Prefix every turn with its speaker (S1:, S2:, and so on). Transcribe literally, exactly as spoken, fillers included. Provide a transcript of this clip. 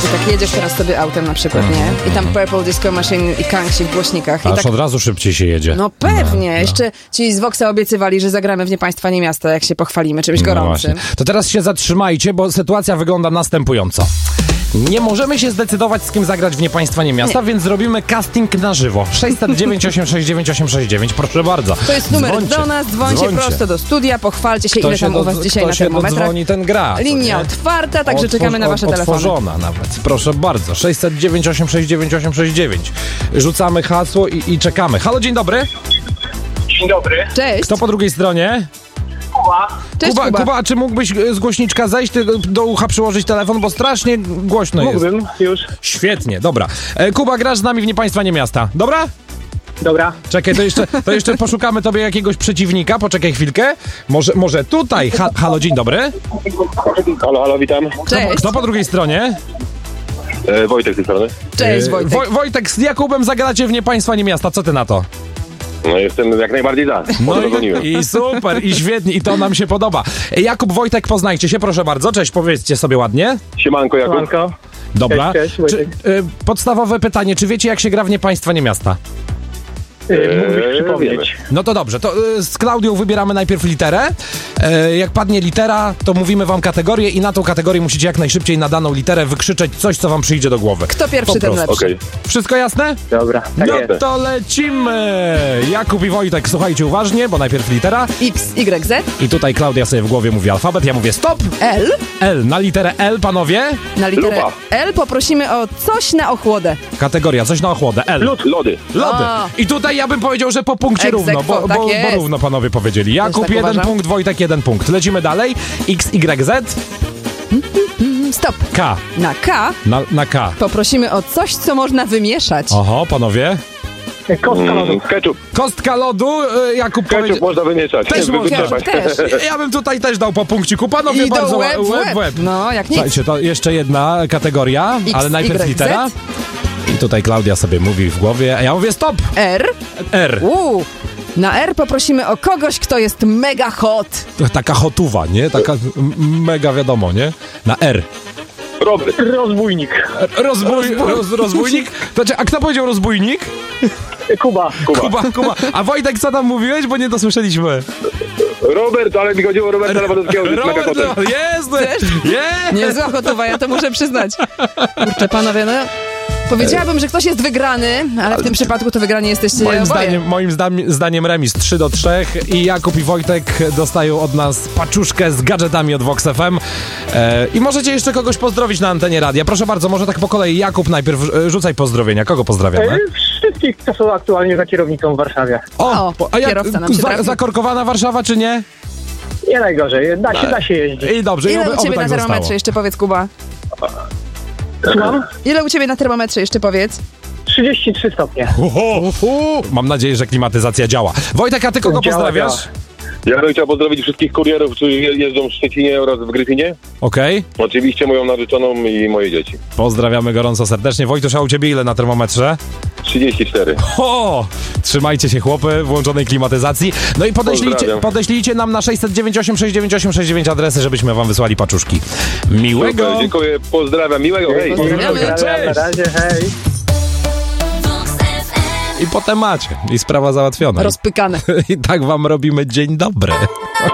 S1: tak jedziesz teraz sobie autem na przykład,
S2: Mm,
S1: nie? I tam Purple Disco Machine i Kangxi w głośnikach. I
S2: Aż
S1: tak,
S2: od razu szybciej się jedzie.
S1: no pewnie.
S2: No, no.
S1: Jeszcze ci z Voxa obiecywali, że zagramy w Nie Państwa, Nie Miasta, jak się pochwalimy czymś
S2: No
S1: gorącym.
S2: właśnie. To teraz się zatrzymajcie, bo sytuacja wygląda następująco. Nie możemy się zdecydować, z kim zagrać w Nie Państwa, Nie Miasta,
S1: Nie.
S2: więc zrobimy casting na żywo. sześćset dziewięć osiem sześć dziewięć osiem sześć dziewięć, proszę bardzo.
S1: To jest numer
S2: Dzwońcie.
S1: do nas, dzwońcie,
S2: Dzwońcie.
S1: prosto do studia, pochwalcie się,
S2: Kto
S1: ile
S2: się
S1: tam
S2: do,
S1: u was dzisiaj
S2: kto
S1: na
S2: się
S1: termometrach.
S2: dodzwoni, ten gra.
S1: Linia
S2: nie?
S1: otwarta, także
S2: Otwórz-
S1: czekamy na wasze
S2: od-
S1: telefony.
S2: Otworzona nawet, proszę bardzo. sześćset dziewięć osiem sześć dziewięć osiem sześć dziewięć. Rzucamy hasło i, i czekamy. Halo, dzień dobry.
S3: Dzień dobry.
S1: Cześć.
S2: Kto po drugiej stronie?
S3: Kuba.
S1: Cześć,
S2: Kuba,
S1: Kuba.
S2: Kuba, a czy mógłbyś e, z głośniczka zejść, ty do ucha przyłożyć telefon, bo strasznie głośno jest.
S3: Mógłbym już.
S2: Świetnie, dobra. E, Kuba, grasz z nami w Nie Państwa, Nie Miasta. Dobra?
S3: Dobra.
S2: Czekaj, to jeszcze, to jeszcze poszukamy tobie jakiegoś przeciwnika. Poczekaj chwilkę. Może, może tutaj. Ha, halo, dzień dobry.
S4: Halo, halo, witam.
S1: Cześć.
S2: Kto po drugiej stronie?
S4: E, Wojtek z tej strony.
S1: Cześć,
S2: E,
S1: Wojtek.
S2: Woj, Wojtek, z Jakubem zagracie w Nie Państwa, Nie Miasta. Co ty na to?
S4: No jestem jak najbardziej za.
S2: No
S4: Dzwoniłem.
S2: i, i super, i świetnie, i to nam się podoba. E, Jakub, Wojtek, poznajcie się, proszę bardzo. Cześć, powiedzcie sobie ładnie.
S4: Siemanko, Jakub.
S3: Siemanko.
S2: Dobra.
S3: Cześć, cześć,
S2: Czy,
S3: Wojtek.
S2: e, podstawowe pytanie, czy wiecie, jak się gra w Nie Państwa, Nie Miasta?
S3: Yy, mógłbyś
S4: Eee,
S3: przypomnieć.
S4: wiemy.
S2: No to dobrze, to y, z Klaudią wybieramy najpierw literę. E, jak padnie litera, to mówimy wam kategorię i na tą kategorię musicie jak najszybciej na daną literę wykrzyczeć coś, co wam przyjdzie do głowy.
S1: Kto pierwszy,
S2: Po
S1: ten
S2: prostu.
S1: lepszy.
S4: Okej.
S2: Wszystko jasne?
S3: Dobra, tak
S2: No
S3: jest.
S2: to lecimy! Jakub i Wojtek, słuchajcie uważnie, bo najpierw litera
S1: X, Y, Z,
S2: i tutaj Klaudia sobie w głowie mówi alfabet, ja mówię stop!
S1: L.
S2: L, na literę L, panowie.
S1: Na literę
S4: Lupa.
S1: L poprosimy o coś na ochłodę.
S2: Kategoria, coś na ochłodę, L.
S4: Lód. Lody.
S2: Lody.
S1: O.
S2: I tutaj ja bym powiedział, że po punkcie
S1: Ex
S2: równo, bo,
S1: aequo,
S2: bo,
S1: tak
S2: bo
S1: jest.
S2: równo panowie powiedzieli. Jakub
S1: tak
S2: jeden
S1: uważam.
S2: punkt, Wojtek jeden punkt. Lecimy dalej. X, Y, Z,
S1: Mm, Stop.
S2: K.
S1: Na K
S2: Na, na K.
S1: poprosimy o coś, co można wymieszać.
S2: Oho, panowie.
S3: Kostka lodu.
S4: Mm, ketchup.
S2: Kostka lodu, y, Jakub
S4: Ketchup
S2: powiedział.
S4: można wymieszać.
S2: Też
S4: Wy-
S2: można.
S4: wytrzepać.
S1: Też.
S2: Ja bym tutaj też dał po punkciku. Panowie
S1: I do
S2: bardzo
S1: łeb w
S2: łeb,
S1: łeb.
S2: w łeb.
S1: No, jak nic.
S2: Słuchajcie, to jeszcze jedna kategoria,
S1: X,
S2: ale najpierw
S1: Y,
S2: litera. I tutaj Klaudia sobie mówi w głowie, a ja mówię stop!
S1: R.
S2: R.
S1: U. Na R poprosimy o kogoś, kto jest mega hot.
S2: Taka hotuwa, nie? Taka m- mega wiadomo, nie? Na R.
S4: Robert.
S3: Rozbójnik.
S2: Rozbój, roz, rozbójnik? Znaczy, a kto powiedział rozbójnik?
S3: Kuba.
S4: Kuba.
S2: Kuba, Kuba. A Wojtek, co tam mówiłeś? Bo nie dosłyszeliśmy.
S4: Robert, ale mi chodziło o Roberta Lewandowskiego, że jest mega
S2: Robert,
S4: kotem.
S2: jest!
S1: Też?
S2: Jest!
S1: Niezła hotowa, ja to muszę przyznać. Kurczę, panowie, no... Powiedziałabym, że ktoś jest wygrany, ale w tym przypadku to wygrani jesteście
S2: Moim
S1: oboje.
S2: zdaniem, moim zdaniem, zdaniem remis trzy do trzech i Jakub i Wojtek dostają od nas paczuszkę z gadżetami od Vox F M. E, I możecie jeszcze kogoś pozdrowić na antenie radia. Proszę bardzo, może tak po kolei. Jakub najpierw e, rzucaj pozdrowienia. Kogo pozdrawiamy?
S3: Yy, Wszystkich, co są aktualnie za kierownicą w Warszawie.
S1: O,
S2: po- a jak,
S1: kierowca nam się
S2: za,
S1: trafił.
S2: zakorkowana Warszawa czy nie?
S3: Nie najgorzej, da się, da się jeździć.
S2: I dobrze, i
S1: Ile
S2: oby,
S1: u
S2: oby
S1: ciebie
S2: tak
S1: na termometrze
S2: zostało.
S1: jeszcze powiedz, Kuba?
S3: Mam
S1: Ile u ciebie na termometrze jeszcze powiedz?
S3: trzydzieści trzy stopnie.
S2: Uhu, uhu. Mam nadzieję, że klimatyzacja działa. Wojtek, a ty kogo
S3: Działa,
S2: pozdrawiasz?
S3: działa.
S4: Ja bym chciał pozdrowić wszystkich kurierów, którzy je- jeżdżą w Szczecinie oraz w Gryfinie.
S2: Okej,
S4: Oczywiście moją narzeczoną i moje dzieci.
S2: pozdrawiamy gorąco serdecznie. Wojtusz, a u ciebie ile na termometrze?
S4: trzydzieści cztery.
S2: O! Trzymajcie się, chłopy, włączonej klimatyzacji. No i podeślijcie,
S4: Pozdrawiam.
S2: podeślijcie nam na sześćset dziewięć osiem sześć dziewięć osiem sześć dziewięć adresy, żebyśmy wam wysłali paczuszki. Miłego!
S4: Super, dziękuję, pozdrawiam, miłego, hej!
S1: Pozdrawiamy.
S3: Pozdrawiam, na razie, hej.
S2: I potem macie. I sprawa załatwiona.
S1: Rozpykane.
S2: I tak wam robimy dzień dobry.